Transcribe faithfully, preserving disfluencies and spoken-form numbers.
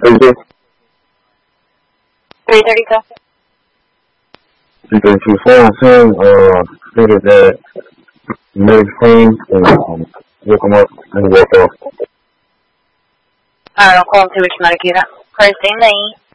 thirty-two? three thirty-two. three thirty-two. Phone soon, uh, stated that Meg's clean and um, woke him up and walked off. Alright, I'll call and see which medicator. Christine Lee.